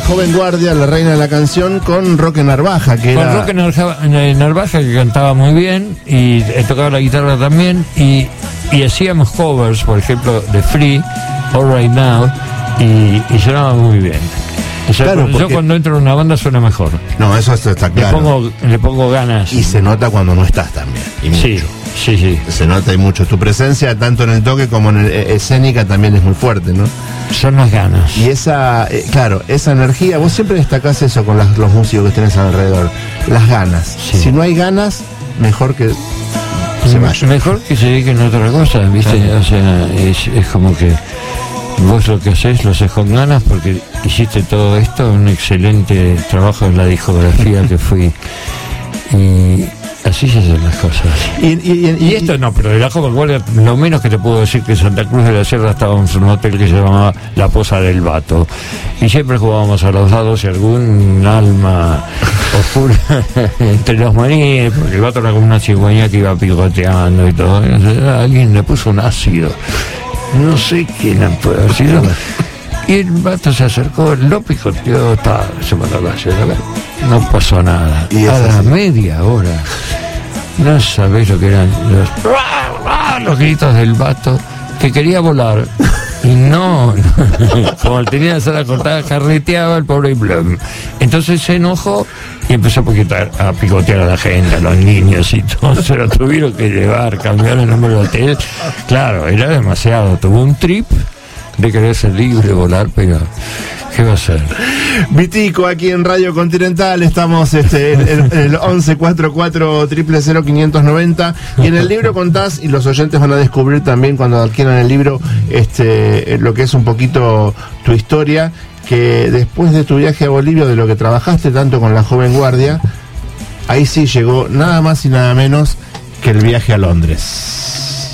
Joven Guardia, la reina de la canción, con Roque Narvaja, que con era... Roque Narvaja, que cantaba muy bien y tocaba la guitarra también, y hacíamos covers, por ejemplo, de Free, All Right Now, y sonaba muy bien. O sea, Claro, yo cuando entro en una banda suena mejor. No, eso está claro. Le pongo ganas. Y se nota cuando no estás también. Y mucho. Sí. Se nota y mucho. Tu presencia, tanto en el toque como en escénica, también es muy fuerte, ¿no? Son las ganas. Y esa, claro, esa energía, vos siempre destacás eso con los músicos que tenés alrededor. Las ganas. Sí. Si no hay ganas, mejor que se vaya. Mejor que se dediquen a otra cosa, ¿viste? Claro. O sea, es como que vos lo que haces, lo haces con ganas porque hiciste todo esto, un excelente trabajo en la discografía que fui. Y así se hacen las cosas. Y esto no, pero de la Joven Guardia, lo menos que te puedo decir que en Santa Cruz de la Sierra estábamos en un hotel que se llamaba La Poza del Vato. Y siempre jugábamos a los dados y algún alma oscura entre los maníes, porque el vato era como una cigüeña que iba picoteando y todo. Alguien le puso un ácido. No sé quién puede haber sido. Y el vato se acercó, lo picoteó, se mandó a la ciudad. No pasó nada. Y a la media hora, no sabés lo que eran los gritos del vato, que quería volar. Y no, como tenía la sala cortada, carreteaba el pobre Blum. Entonces se enojó y empezó a picotear a la gente, a los niños y todo. Se lo tuvieron que llevar, cambiar el nombre del hotel. Claro, era demasiado. Tuvo un trip de querer ser libre, volar, pero ¿qué va a hacer? Vitico, aquí en Radio Continental, estamos en el 1144 000 590, y en el libro contás, y los oyentes van a descubrir también cuando adquieran el libro, lo que es un poquito tu historia, que después de tu viaje a Bolivia, de lo que trabajaste tanto con la Joven Guardia, ahí sí llegó nada más y nada menos que el viaje a Londres.